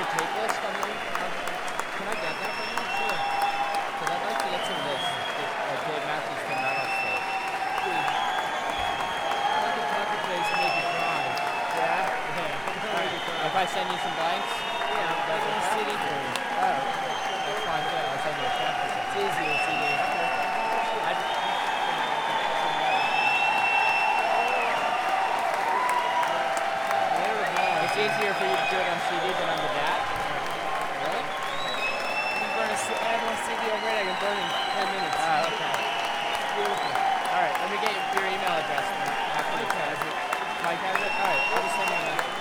your tape list? Can I get that from you? Sure. Because I'd like to get some of this. Dave Matthews from Metal State. Bucket face make you cry. Yeah? Yeah. If I send you some blanks? Yeah, that's a CD for you. Oh, that's fine too. I'll send you a check. It's easy as CD. It's easier for you to do it on CD than on the DAT? Really? I have one CD already. I can burn in 10 minutes. Oh, okay. Beautiful. All right, let me get your email address after the test. Mike has it? All right, I'll just send you a message.